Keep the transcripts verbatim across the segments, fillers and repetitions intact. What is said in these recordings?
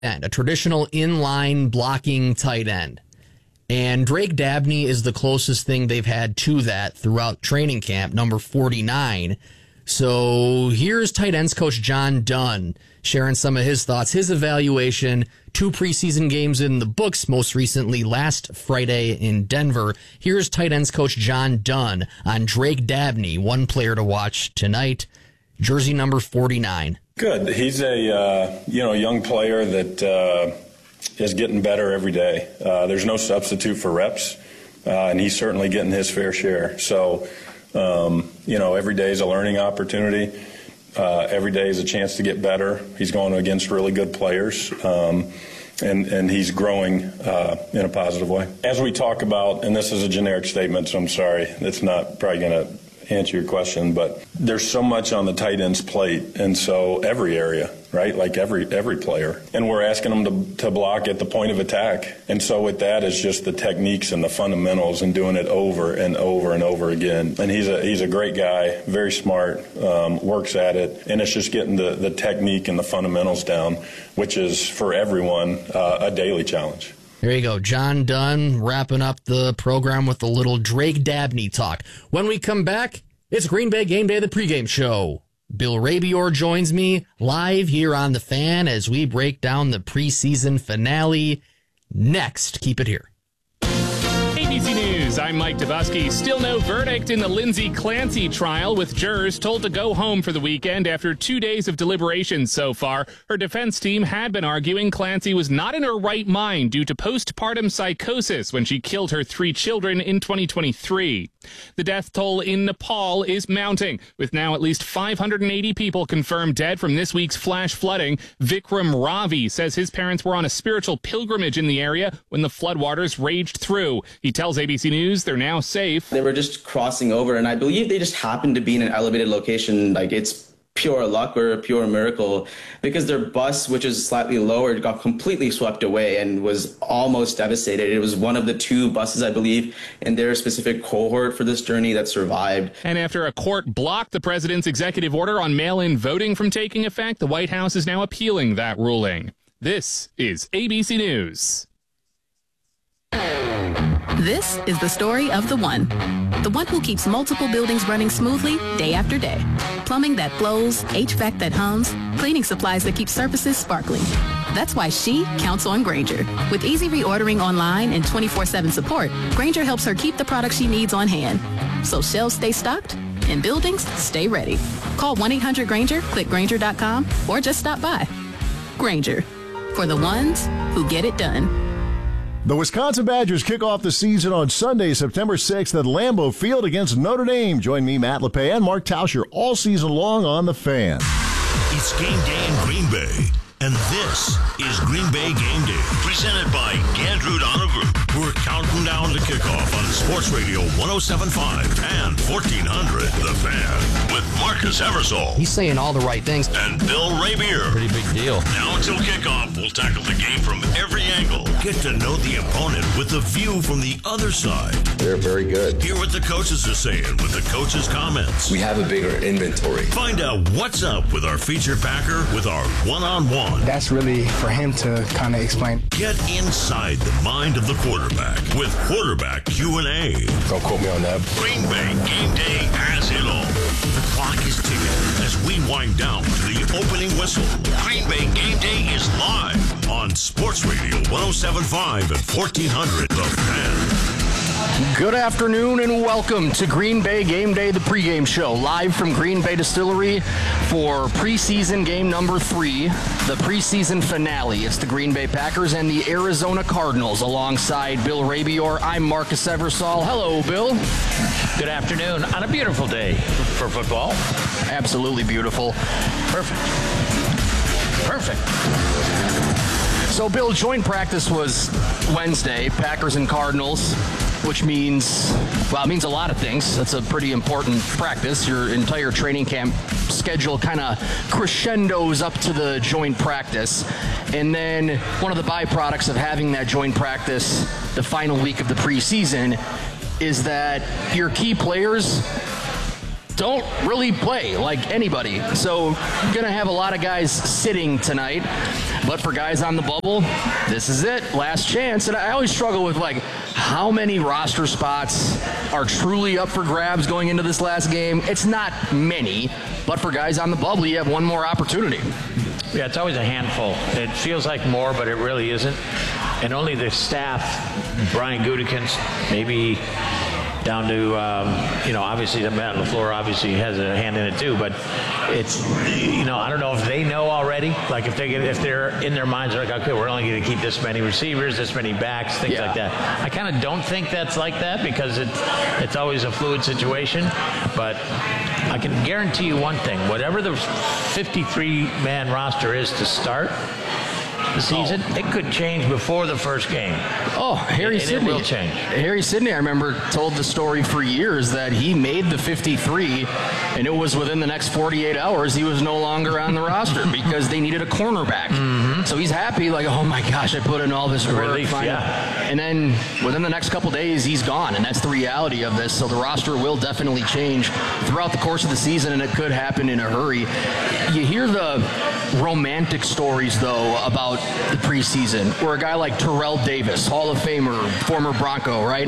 end, a traditional inline blocking tight end. And Drake Dabney is the closest thing they've had to that throughout training camp, number forty-nine. So here's tight ends coach John Dunn sharing some of his thoughts, his evaluation, two preseason games in the books, most recently last Friday in Denver. Here's tight ends coach John Dunn on Drake Dabney, one player to watch tonight, jersey number forty-nine. Good. He's a uh, you know young player that uh, is getting better every day. Uh, there's no substitute for reps, uh, and he's certainly getting his fair share. So, um, you know, every day is a learning opportunity. Uh, every day is a chance to get better. He's going against really good players, um, and, and he's growing uh, in a positive way. As we talk about, and this is a generic statement, so I'm sorry, it's not probably going to answer your question, but there's so much on the tight end's plate, and so every area, right, like every every player, and we're asking them to, to block at the point of attack, and so with that is just the techniques and the fundamentals and doing it over and over and over again. And he's a he's a great guy, very smart, um, works at it, and it's just getting the, the technique and the fundamentals down, which is for everyone uh, a daily challenge. There you go. John Dunn wrapping up the program with a little Drake Dabney talk. When we come back, it's Green Bay Game Day, the pregame show. Bill Rabior joins me live here on The Fan as we break down the preseason finale. Next, keep it here. A B C News, I'm Mike Dubusky. Still no verdict in the Lindsay Clancy trial, with jurors told to go home for the weekend after two days of deliberations so far. Her defense team had been arguing Clancy was not in her right mind due to postpartum psychosis when she killed her three children in twenty twenty-three. The death toll in Nepal is mounting, with now at least five hundred eighty people confirmed dead from this week's flash flooding. Vikram Ravi says his parents were on a spiritual pilgrimage in the area when the floodwaters raged through. He tells A B C News they're now safe. They were just crossing over, and I believe they just happened to be in an elevated location. Like, it's pure luck or a pure miracle, because their bus, which is slightly lowered, got completely swept away and was almost devastated. It was one of the two buses, I believe, in their specific cohort for this journey that survived. And after a court blocked the president's executive order on mail-in voting from taking effect, the White House is now appealing that ruling. This is A B C News. This is the story of the one. The one who keeps multiple buildings running smoothly day after day. Plumbing that flows, H V A C that hums, cleaning supplies that keep surfaces sparkling. That's why she counts on Grainger. With easy reordering online and twenty-four seven support, Grainger helps her keep the products she needs on hand. So shelves stay stocked and buildings stay ready. Call one eight hundred Grainger, click Grainger dot com, or just stop by. Grainger, for the ones who get it done. The Wisconsin Badgers kick off the season on Sunday, September sixth at Lambeau Field against Notre Dame. Join me, Matt LePay, and Mark Tauscher all season long on The Fan. It's game day in Green Bay, and this is Green Bay Game Day, presented by Gandrud Auto Group. We're counting down to kickoff on Sports Radio one oh seven point five and fourteen hundred The Fan with Marcus Eversole. He's saying all the right things. And Bill Rabier. Pretty big deal. Now until kickoff, we'll tackle the game from every angle. Get to know the opponent with a view from the other side. They're very good. Hear what the coaches are saying with the coaches' comments. We have a bigger inventory. Find out what's up with our featured backer with our one-on-one. That's really for him to kind of explain. Get inside the mind of the quarterback with Quarterback Q and A. Don't quote me on that. Green Bay Game Day has it all. The clock is ticking as we wind down to the opening whistle. Green Bay Game Day is live on Sports Radio one oh seven point five and fourteen hundred The Fan. Good afternoon and welcome to Green Bay Game Day, the pregame show, live from Green Bay Distillery for preseason game number three, the preseason finale. It's the Green Bay Packers and the Arizona Cardinals. Alongside Bill Rabior, I'm Marcus Eversole. Hello, Bill. Good afternoon on a beautiful day for football. Absolutely beautiful. Perfect. Perfect. So, Bill, joint practice was Wednesday, Packers and Cardinals, which means, well, it means a lot of things. That's a pretty important practice. Your entire training camp schedule kind of crescendos up to the joint practice. And then one of the byproducts of having that joint practice the final week of the preseason is that your key players don't really play like anybody. So going to have a lot of guys sitting tonight. But for guys on the bubble, this is it. Last chance. And I always struggle with, like, how many roster spots are truly up for grabs going into this last game? It's not many. But for guys on the bubble, you have one more opportunity. Yeah, it's always a handful. It feels like more, but it really isn't. And only the staff, Brian Gutekunst, maybe down to, um, you know, obviously Matt LaFleur obviously has a hand in it too, but it's, you know, I don't know if they know already, like if, they get, if they're in their minds, they're like, okay, we're only going to keep this many receivers, this many backs, things yeah. like that. I kind of don't think that's like that because it's, it's always a fluid situation, but I can guarantee you one thing, whatever the fifty-three man roster is to start the season, oh. it could change before the first game. Oh, Harry it, Sidney. It will change. Harry Sidney, I remember, told the story for years that he made the fifty-three, and it was within the next forty-eight hours he was no longer on the roster because they needed a cornerback. Mm-hmm. So he's happy, like, oh my gosh, I put in all this work. Relief, yeah. And then within the next couple days, he's gone, and that's the reality of this. So the roster will definitely change throughout the course of the season, and it could happen in a hurry. You hear the romantic stories, though, about the preseason, where a guy like Terrell Davis, Hall of Famer, former Bronco, right?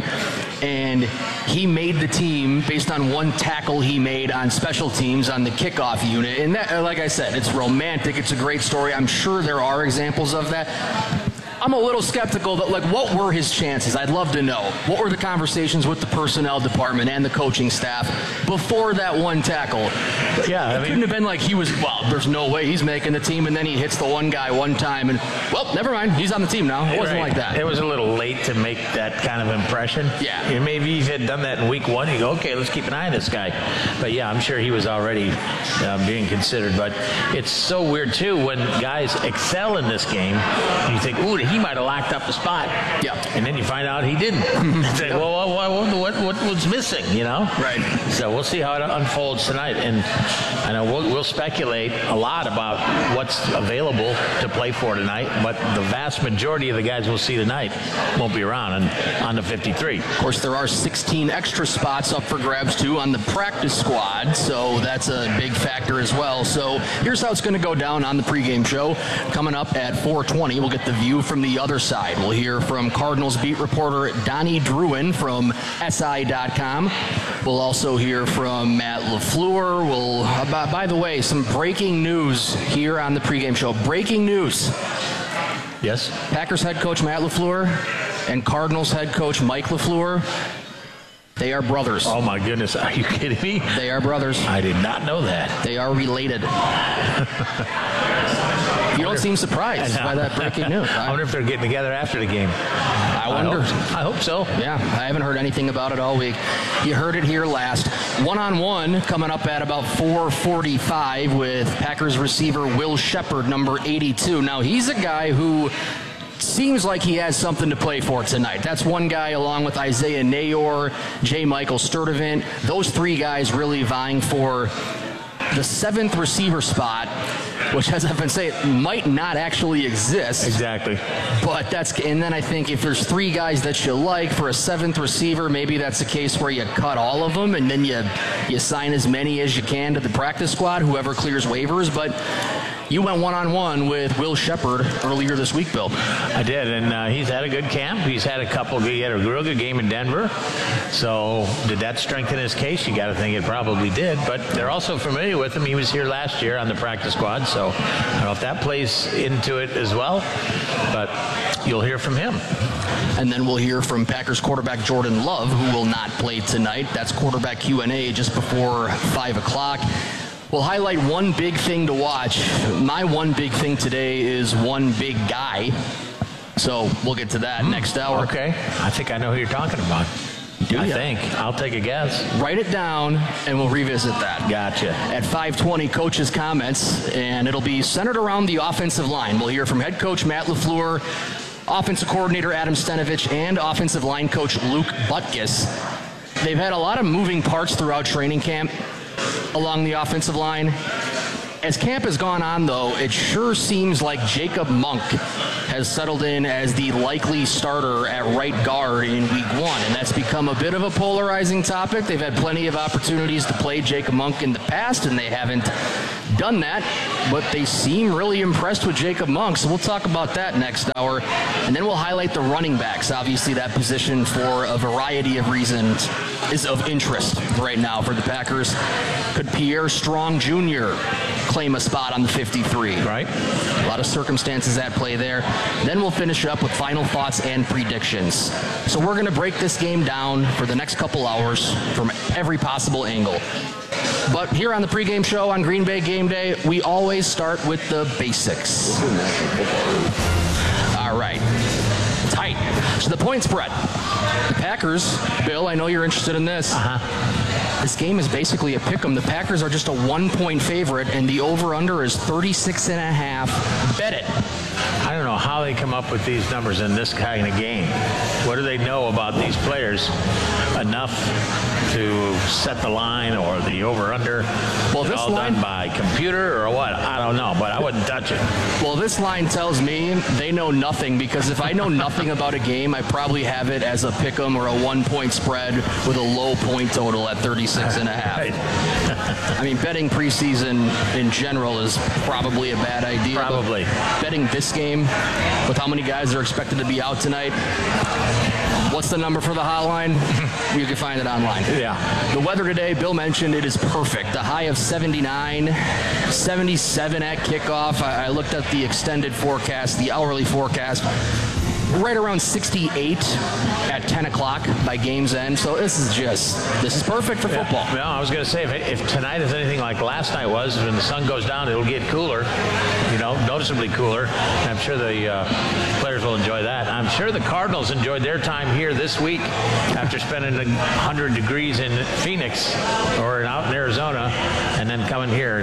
And he made the team based on one tackle he made on special teams on the kickoff unit. And that, like I said, it's romantic. It's a great story. I'm sure there are examples of that. I'm a little skeptical that, like, what were his chances? I'd love to know. What were the conversations with the personnel department and the coaching staff before that one tackle? Yeah, it I mean, couldn't have been like he was, well, there's no way he's making the team, and then he hits the one guy one time, and, well, never mind, he's on the team now. It wasn't right. like that. It was a little late to make that kind of impression. Yeah. And maybe if he had done that in week one, you go, okay, let's keep an eye on this guy. But, yeah, I'm sure he was already uh, being considered. But it's so weird, too, when guys excel in this game, and you think, ooh, he might have locked up the spot. Yeah. And then you find out he didn't. Say, Yep. well, what, what, what, what was missing, you know? Right. So we'll see how it unfolds tonight. And I know we'll, we'll speculate a lot about what's available to play for tonight, but the vast majority of the guys we'll see tonight won't be around on, on the fifty-three. Of course, there are sixteen extra spots up for grabs, too, on the practice squad, so that's a big factor as well. So here's how it's going to go down on the pregame show. Coming up at four twenty, we'll get the view from the other side. We'll hear from Cardinals beat reporter Donnie Druin from S I dot com. We'll also hear from Matt LaFleur. We'll, uh, by the way, some breaking news here on the pregame show. Breaking news. Yes. Packers head coach Matt LaFleur and Cardinals head coach Mike LaFleur, they are brothers. Oh, my goodness. Are you kidding me? They are brothers. I did not know that. They are related. You don't seem surprised by that breaking news. I wonder if they're getting together after the game. I wonder. I hope, I hope so. Yeah, I haven't heard anything about it all week. You heard it here last. One-on-one coming up at about four forty-five with Packers receiver Will Shepard, number eighty-two. Now, he's a guy who seems like he has something to play for tonight. That's one guy along with Isaiah Nayor, J. Michael Sturdivant. Those three guys really vying for the seventh receiver spot, which, as I've been saying, might not actually exist. Exactly. But that's, and then I think if there's three guys that you like for a seventh receiver, maybe that's a case where you cut all of them and then you you sign as many as you can to the practice squad, whoever clears waivers. But you went one-on-one with Will Shepard earlier this week, Bill. I did, and uh, he's had a good camp. He's had a couple, he had a real good game in Denver. So did that strengthen his case? You got to think it probably did, but they're also familiar with him. He was here last year on the practice squad, so I don't know if that plays into it as well, but you'll hear from him. And then we'll hear from Packers quarterback Jordan Love, who will not play tonight. That's quarterback Q and A just before five o'clock. We'll highlight one big thing to watch. My one big thing today is one big guy. So we'll get to that mm, next hour. Okay. I think I know who you're talking about. Do I ya? think. I'll take a guess. Write it down, and we'll revisit that. Gotcha. At five twenty, coach's comments, and it'll be centered around the offensive line. We'll hear from head coach Matt LaFleur, offensive coordinator Adam Stenavich, and offensive line coach Luke Butkus. They've had a lot of moving parts throughout training camp along the offensive line. As camp has gone on, though, it sure seems like Jacob Monk has settled in as the likely starter at right guard in week one, and that's become a bit of a polarizing topic. They've had plenty of opportunities to play Jacob Monk in the past, and they haven't done that, but they seem really impressed with Jacob Monk. So we'll talk about that next hour. And then we'll highlight the running backs. Obviously, that position, for a variety of reasons, is of interest right now for the Packers. Could Pierre Strong Junior claim a spot on the fifty-three? Right. A lot of circumstances at play there. Then we'll finish up with final thoughts and predictions. So we're going to break this game down for the next couple hours from every possible angle. But here on the pregame show on Green Bay Game Day, we always start with the basics. All right. Tight. So the point spread. The Packers, Bill, I know you're interested in this. Uh-huh. This game is basically a pick'em. The Packers are just a one-point favorite, and the over-under is thirty-six and a half. Bet it. I don't know how they come up with these numbers in this kind of game. What do they know about these players enough to set the line or the over-under? Well, this all line done by computer or what? I don't know, but I wouldn't touch it. Well, this line tells me they know nothing, because if I know nothing about a game, I probably have it as a pick'em or a one-point spread with a low point total at thirty-six and a half. Right. I mean, betting preseason in general is probably a bad idea. Probably. Betting this game with how many guys are expected to be out tonight, what's the number for the hotline? You can find it online. Yeah. The weather today, Bill mentioned, it is perfect. A high of seventy-nine, seventy-seven at kickoff. I, I looked at the extended forecast, the hourly forecast. Right around sixty-eight at ten o'clock by game's end. So this is just, this is perfect for football. Yeah, I was going to say, if, if tonight is anything like last night was, when the sun goes down, it'll get cooler, you know, noticeably cooler. And I'm sure the uh, players will enjoy that. I'm sure the Cardinals enjoyed their time here this week after spending one hundred degrees in Phoenix or out in Arizona, and then coming here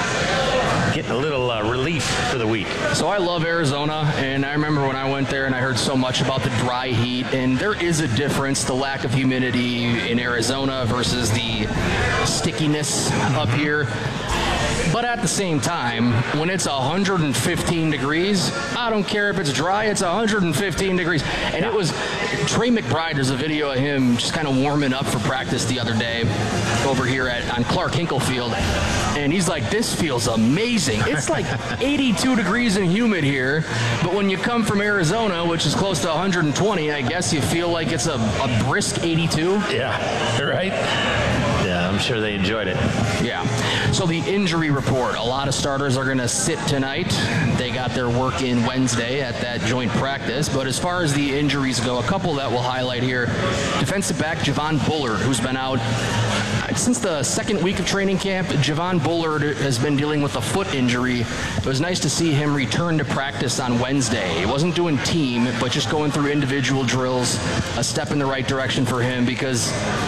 and getting a little uh, relief for the week. So I love Arizona, and I remember when I went there and I heard so much about the dry heat, and there is a difference, the lack of humidity in Arizona versus the stickiness up here. But at the same time, when it's one hundred fifteen degrees, I don't care if it's dry, it's one hundred fifteen degrees. And it was, Trey McBride, there's a video of him just kind of warming up for practice the other day over here at on Clark Hinkle Field. And he's like, this feels amazing. It's like eighty-two degrees and humid here, but when you come from Arizona, which is close to one hundred twenty, I guess you feel like it's a, a brisk eighty-two. Yeah, right? Yeah, I'm sure they enjoyed it. Yeah. So the injury report. A lot of starters are going to sit tonight. They got their work in Wednesday at that joint practice. But as far as the injuries go, a couple that we'll highlight here. Defensive back Javon Bullard, who's been out since the second week of training camp. Javon Bullard has been dealing with a foot injury. It was nice to see him return to practice on Wednesday. He wasn't doing team, but just going through individual drills. A step in the right direction for him, because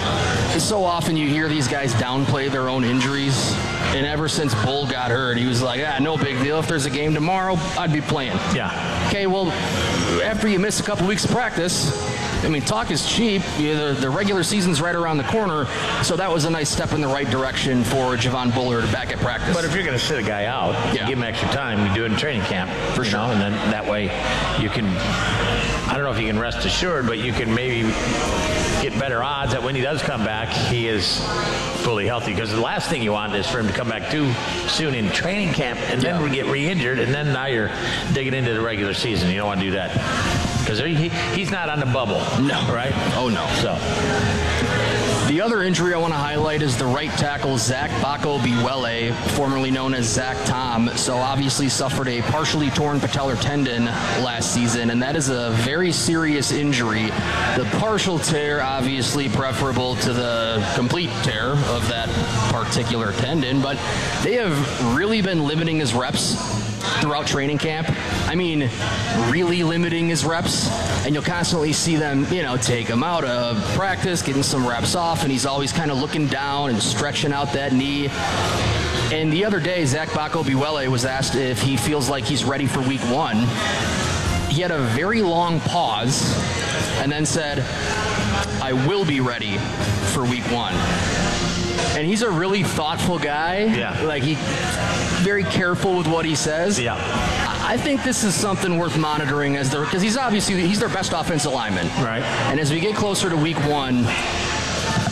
so often you hear these guys downplay their own injuries. And ever since Bull got hurt, he was like, ah, no big deal. If there's a game tomorrow, I'd be playing. Yeah. Okay, well, after you miss a couple weeks of practice, I mean, talk is cheap. You know, the, the regular season's right around the corner, so that was a nice step in the right direction for Javon Bullard back at practice. But if you're going to sit a guy out, yeah. give him extra time. You do it in training camp, for sure, know, and then that way you can. I don't know if you can rest assured, but you can maybe get better odds that when he does come back, he is fully healthy. Because the last thing you want is for him to come back too soon in training camp and then yeah. get re-injured, and then now you're digging into the regular season. You don't want to do that. Because he, he's not on the bubble. No. Right? Oh, no. So. The other injury I want to highlight is the right tackle, Zach Bako-Biwele, formerly known as Zach Tom. So obviously suffered a partially torn patellar tendon last season, and that is a very serious injury. The partial tear, obviously preferable to the complete tear of that particular tendon, but they have really been limiting his reps throughout training camp. I mean, really limiting his reps, and you'll constantly see them, you know, take him out of practice, getting some reps off, and he's always kind of looking down and stretching out that knee. And the other day, Zach Bako-Biwele was asked if he feels like he's ready for week one. He had a very long pause and then said, I will be ready for week one. And he's a really thoughtful guy. Yeah. Like, he very careful with what he says. Yeah. I think this is something worth monitoring as their, because he's obviously he's their best offensive lineman. Right. And as we get closer to week one,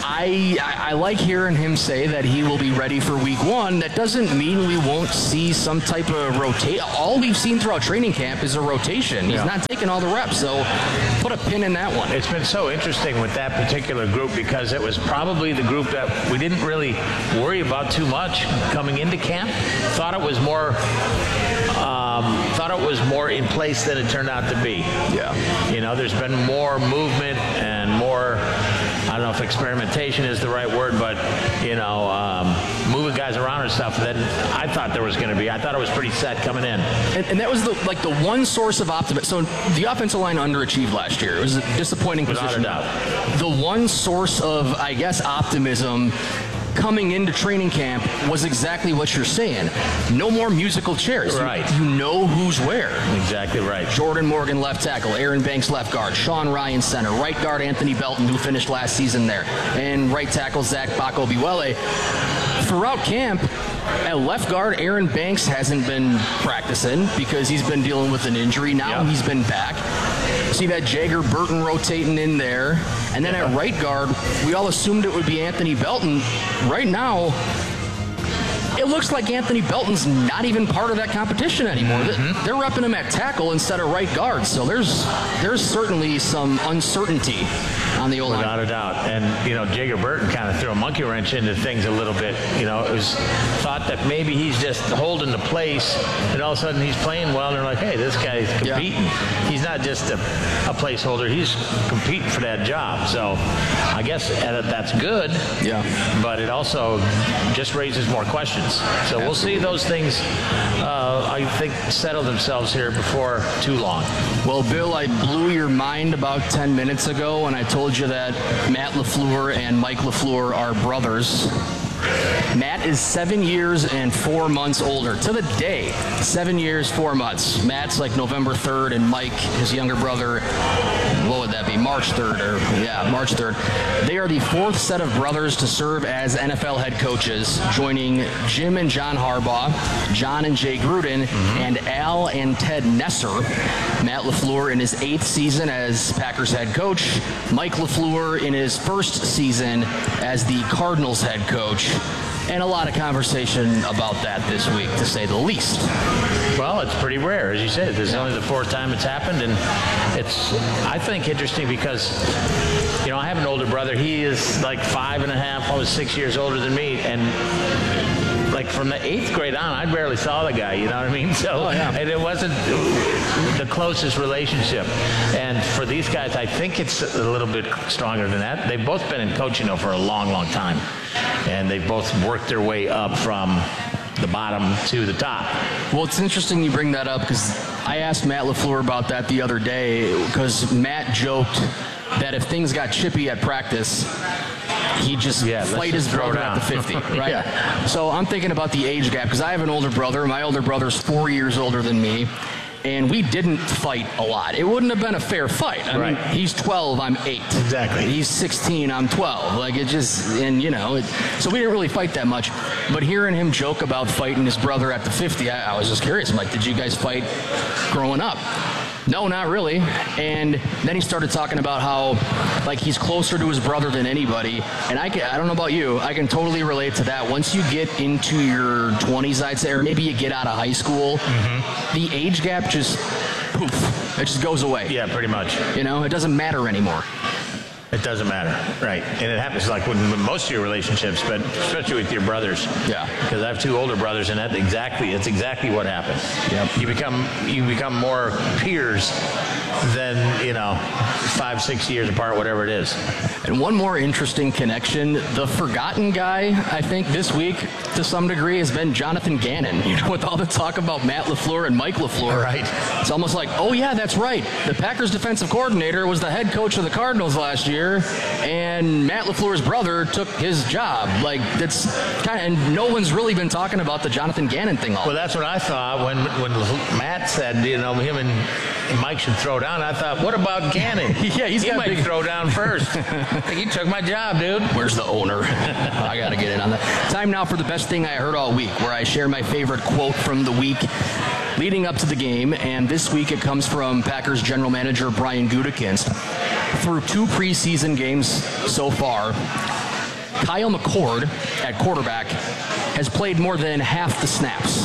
I, I I like hearing him say that he will be ready for week one. That doesn't mean we won't see some type of rotate. All we've seen throughout training camp is a rotation. He's yeah. not taking all the reps, so put a pin in that one. It's been so interesting with that particular group because it was probably the group that we didn't really worry about too much coming into camp. Thought it was more um, thought it was more in place than it turned out to be. Yeah. You know, there's been more movement and more, I don't know if experimentation is the right word, but, you know, um, moving guys around and stuff than I thought there was going to be. I thought it was pretty set coming in. And, and that was the like the one source of optimism. So the offensive line underachieved last year. It was a disappointing position. Without a doubt. The one source of, I guess, optimism coming into training camp was exactly what you're saying. No more musical chairs. Right. You, you know who's where. Exactly right. Jordan Morgan, left tackle. Aaron Banks, left guard. Sean Ryan, center. Right guard, Anthony Belton, who finished last season there. And right tackle, Zach Bako-Biwele. Throughout camp, at left guard, Aaron Banks hasn't been practicing because he's been dealing with an injury. Now yep. he's been back. So you've had Jager Burton rotating in there. And then yeah. at right guard, we all assumed it would be Anthony Belton. Right now, it looks like Anthony Belton's not even part of that competition anymore. Mm-hmm. They're repping him at tackle instead of right guard. So there's there's certainly some uncertainty on the O-line. Without a doubt. And, you know, Jager Burton kind of threw a monkey wrench into things a little bit. You know, it was thought that maybe he's just holding the place, and all of a sudden he's playing well, and they're like, hey, this guy's competing. Yeah. He's not just a, a placeholder. He's competing for that job. So I guess that's good. Yeah. But it also just raises more questions. So Absolutely. We'll see those things, uh, I think, settle themselves here before too long. Well, Bill, I blew your mind about ten minutes ago when I told you that Matt LaFleur and Mike LaFleur are brothers. Matt is seven years and four months older. To the day, seven years, four months. Matt's like November third, and Mike, his younger brother, what would that be, March third, or yeah, March third. They are the fourth set of brothers to serve as N F L head coaches, joining Jim and John Harbaugh, John and Jay Gruden, mm-hmm. and Al and Ted Nesser. Matt LaFleur in his eighth season as Packers head coach. Mike LaFleur in his first season as the Cardinals head coach. And a lot of conversation about that this week, to say the least. Well, it's pretty rare, as you said. This is only the fourth time it's happened, and it's, I think, interesting because, you know, I have an older brother. He is like five and a half, almost six years older than me, and like from the eighth grade on, I barely saw the guy, you know what I mean? So, oh, yeah. and it wasn't the closest relationship. And for these guys, I think it's a little bit stronger than that. They've both been in coaching, though, for a long, long time. And they've both worked their way up from the bottom to the top. Well, it's interesting you bring that up because I asked Matt LaFleur about that the other day because Matt joked that if things got chippy at practice, he'd just yeah, fight his brother at the fifty, right? yeah. So I'm thinking about the age gap because I have an older brother. My older brother's four years older than me. And we didn't fight a lot. It wouldn't have been a fair fight. I right. mean, he's twelve, I'm eight. Exactly. He's sixteen, I'm twelve. Like, it just, and you know, it, so we didn't really fight that much. But hearing him joke about fighting his brother at the fifty, I, I was just curious. I'm like, did you guys fight growing up? No, not really. And then he started talking about how, like, he's closer to his brother than anybody. And I can, I don't know about you, I can totally relate to that. Once you get into your twenties, I'd say, or maybe you get out of high school, mm-hmm. the age gap just, poof, it just goes away. Yeah, pretty much. You know, it doesn't matter anymore. It doesn't matter, right? And it happens like with most of your relationships, but especially with your brothers. Yeah. Because I have two older brothers, and that exactly, it's exactly what happens. Yep. You become you become more peers than, you know, five, six years apart, whatever it is. And one more interesting connection, the forgotten guy, I think, this week, to some degree, has been Jonathan Gannon. You know, with all the talk about Matt LaFleur and Mike LaFleur. Right. It's almost like, oh, yeah, that's right. The Packers defensive coordinator was the head coach of the Cardinals last year, and Matt LaFleur's brother took his job. Like, that's kind of, and no one's really been talking about the Jonathan Gannon thing all Well, that's what I thought when, when Matt said, you know, him and Mike should throw down. I thought, what about Gannon? yeah, he's he got might big... throw down first. He took my job, dude. Where's the owner? I got to get in on that. Time now for the best thing I heard all week, where I share my favorite quote from the week leading up to the game. And this week it comes from Packers general manager Brian Gutekunst. Through two preseason games so far, Kyle McCord at quarterback has played more than half the snaps.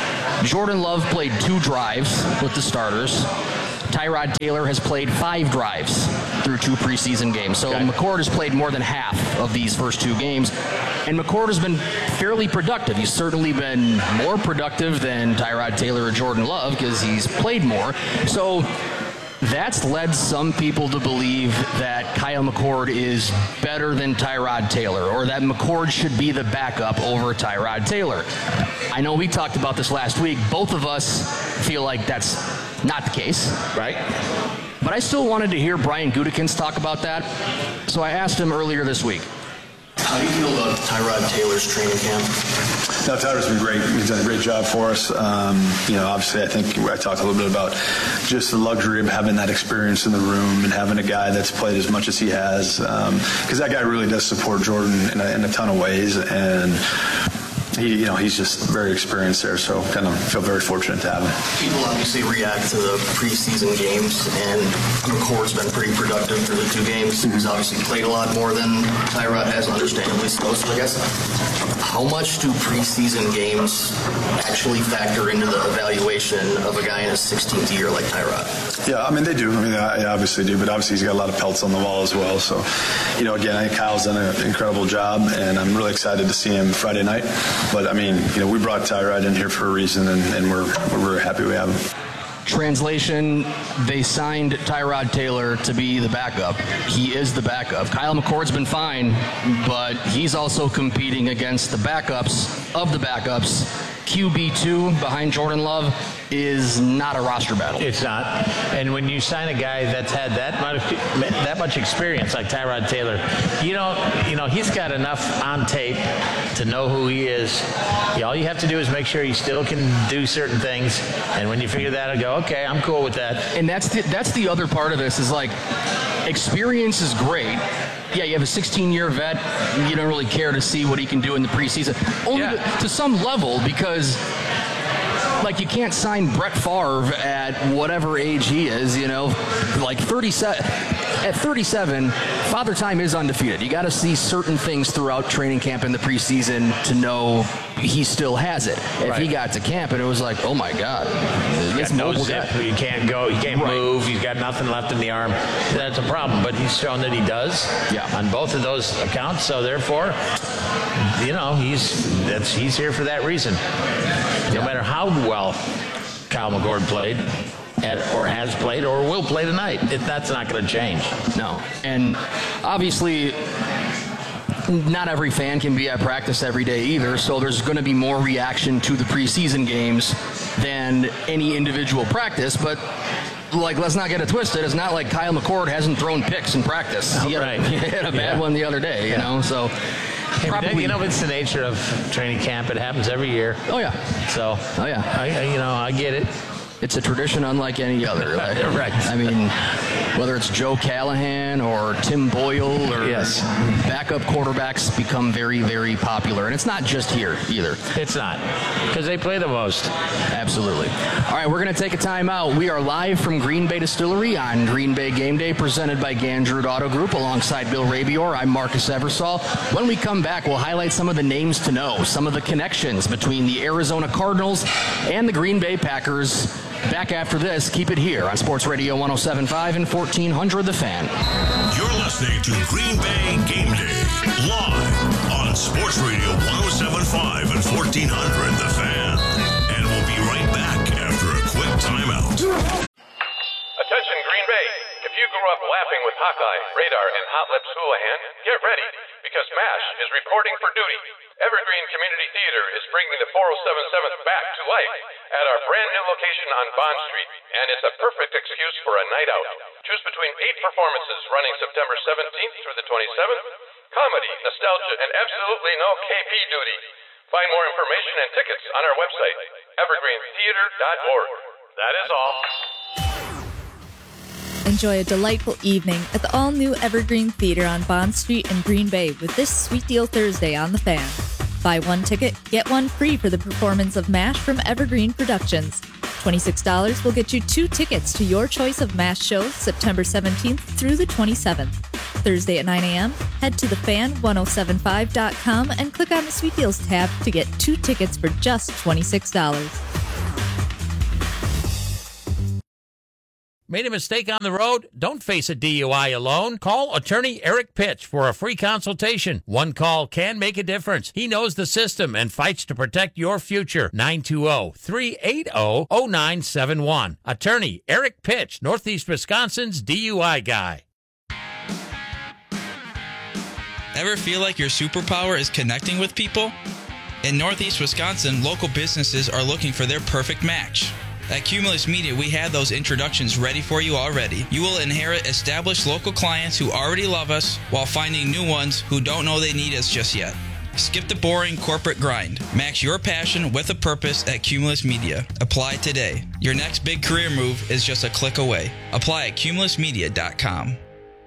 Jordan Love played two drives with the starters. Tyrod Taylor has played five drives through two preseason games. So okay. McCord has played more than half of these first two games. And McCord has been fairly productive. He's certainly been more productive than Tyrod Taylor or Jordan Love because he's played more. So that's led some people to believe that Kyle McCord is better than Tyrod Taylor, or that McCord should be the backup over Tyrod Taylor. I know we talked about this last week. Both of us feel like that's not the case. Right. But I still wanted to hear Brian Gutekunst talk about that. So I asked him earlier this week. How do you feel about Tyrod Taylor's training camp? No, Tyrod's been great. He's done a great job for us. Um, you know, obviously, I think I talked a little bit about just the luxury of having that experience in the room and having a guy that's played as much as he has. Because um, that guy really does support Jordan in a, in a ton of ways. And He, you know, he's just very experienced there, so kind of feel very fortunate to have him. People obviously react to the preseason games, and McCord's been pretty productive through the two games. He's obviously played a lot more than Tyrod has, understandably so. So I guess, how much do preseason games actually factor into the evaluation of a guy in his sixteenth year like Tyrod? Yeah, I mean, they do. I mean, they obviously do, but obviously he's got a lot of pelts on the wall as well. So, you know, again, I think Kyle's done an incredible job, and I'm really excited to see him Friday night. But, I mean, you know, we brought Tyrod in here for a reason, and, and we're, we're very happy we have him. Translation, they signed Tyrod Taylor to be the backup. He is the backup. Kyle McCord's been fine, but he's also competing against the backups of the backups. Q B two behind Jordan Love is not a roster battle. It's not. And when you sign a guy that's had that much that much experience like Tyrod Taylor, you know, you know he's got enough on tape to know who he is. All you have to do is make sure he still can do certain things, and when you figure that out, go, okay, I'm cool with that. And that's the, that's the other part of this is like experience is great. Yeah, you have a sixteen-year vet. You don't really care to see what he can do in the preseason. Only yeah. to, to some level, because like you can't sign Brett Favre at whatever age he is. You know, like thirty-seven. At thirty-seven, Father Time is undefeated. You got to see certain things throughout training camp in the preseason to know he still has it. If right. he got to camp and it was like, oh my God, it's no zip. You can't go, you can't right. move. He's got nothing left in the arm. That's a problem. But he's shown that he does yeah. on both of those accounts. So therefore, you know, he's that's he's here for that reason. No yeah. matter how well Kyle McCord played. At, or has played or will play tonight. It, that's not going to change. No. And obviously, not every fan can be at practice every day either, so there's going to be more reaction to the preseason games than any individual practice. But, like, let's not get it twisted. It's not like Kyle McCord hasn't thrown picks in practice. He had, right. he had a bad yeah. one the other day, you yeah. know, so... Hey, probably, you know, it's the nature of training camp. It happens every year. Oh, yeah. So, oh, yeah. I, you know, I get it. It's a tradition unlike any other. Like, right. I mean, whether it's Joe Callahan or Tim Boyle or yes. backup quarterbacks become very, very popular. And it's not just here either. It's not, because they play the most. Absolutely. All right, we're going to take a timeout. We are live from Green Bay Distillery on Green Bay Game Day, presented by Gandrud Auto Group, alongside Bill Rabior. I'm Marcus Eversole. When we come back, we'll highlight some of the names to know, some of the connections between the Arizona Cardinals and the Green Bay Packers. Back after this, keep it here on Sports Radio one oh seven point five and fourteen hundred The Fan. You're listening to Green Bay Game Day, live on Sports Radio one oh seven point five and fourteen hundred The Fan. And we'll be right back after a quick timeout. Attention Green Bay. If you grew up laughing with Hawkeye, Radar, and Hot Lips Houlihan, get ready, because MASH is reporting for duty. Evergreen Community Theater is bringing the four oh seven seventh back to life at our brand new location on Bond Street, and it's a perfect excuse for a night out. Choose between eight performances running September seventeenth through the twenty-seventh, comedy, nostalgia, and absolutely no K P duty. Find more information and tickets on our website, evergreen theater dot org. That is all. Enjoy a delightful evening at the all-new Evergreen Theater on Bond Street in Green Bay with this Sweet Deal Thursday on The Fan. Buy one ticket, get one free for the performance of MASH from Evergreen Productions. twenty-six dollars will get you two tickets to your choice of MASH shows September seventeenth through the twenty-seventh. Thursday at nine a.m., head to the fan ten seventy-five dot com and click on the Sweet Deals tab to get two tickets for just twenty-six dollars. Made a mistake on the road? Don't face a D U I alone. Call attorney Eric Pitch for a free consultation. One call can make a difference. He knows the system and fights to protect your future. nine two zero, three eight zero, zero nine seven one. Attorney Eric Pitch, Northeast Wisconsin's D U I guy. Ever feel like your superpower is connecting with people? In Northeast Wisconsin, local businesses are looking for their perfect match. At Cumulus Media, we have those introductions ready for you already. You will inherit established local clients who already love us while finding new ones who don't know they need us just yet. Skip the boring corporate grind. Match your passion with a purpose at Cumulus Media. Apply today. Your next big career move is just a click away. Apply at cumulus media dot com.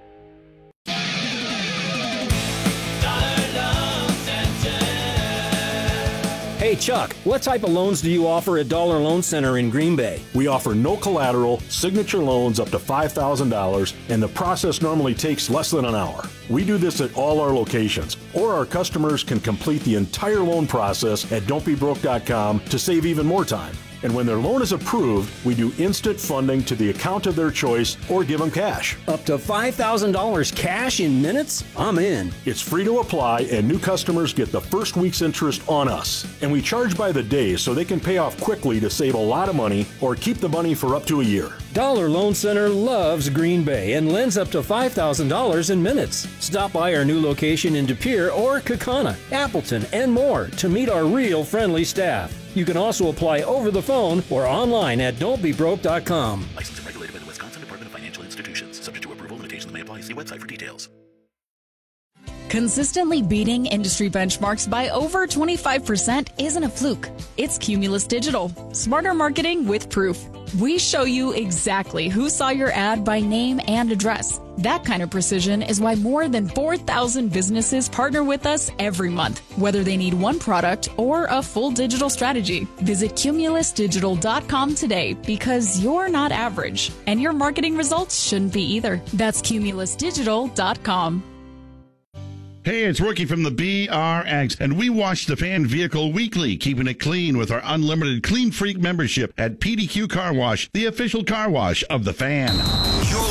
Hey Chuck, what type of loans do you offer at Dollar Loan Center in Green Bay? We offer no collateral, signature loans up to five thousand dollars, and the process normally takes less than an hour. We do this at all our locations, or our customers can complete the entire loan process at don't be broke dot com to save even more time. And when their loan is approved, we do instant funding to the account of their choice or give them cash. Up to five thousand dollars cash in minutes? I'm in. It's free to apply, and new customers get the first week's interest on us. And we charge by the day so they can pay off quickly to save a lot of money or keep the money for up to a year. Dollar Loan Center loves Green Bay and lends up to five thousand dollars in minutes. Stop by our new location in De Pere or Kaukauna, Appleton, and more to meet our real friendly staff. You can also apply over the phone or online at don't be broke dot com. Licensed and regulated by the Wisconsin Department of Financial Institutions. Subject to approval, limitations may apply. See website for details. Consistently beating industry benchmarks by over twenty-five percent isn't a fluke. It's Cumulus Digital. Smarter marketing with proof. We show you exactly who saw your ad by name and address. That kind of precision is why more than four thousand businesses partner with us every month, whether they need one product or a full digital strategy. Visit cumulus digital dot com today because you're not average, and your marketing results shouldn't be either. That's cumulus digital dot com. Hey, it's Rookie from the B R X, and we wash the fan vehicle weekly, keeping it clean with our unlimited Clean Freak membership at P D Q Car Wash, the official car wash of the Fan. You're